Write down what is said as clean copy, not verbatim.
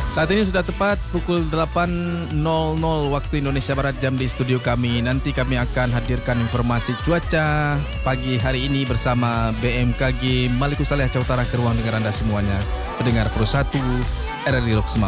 Saat ini sudah tepat pukul 8.00 waktu Indonesia Barat jam di studio kami. Nanti kami akan hadirkan informasi cuaca pagi hari ini bersama BMKG Maluku Saleh Aceh Utara ke ruang dengar Anda semuanya. Pendengar Pro 1 RRI Lok Semau.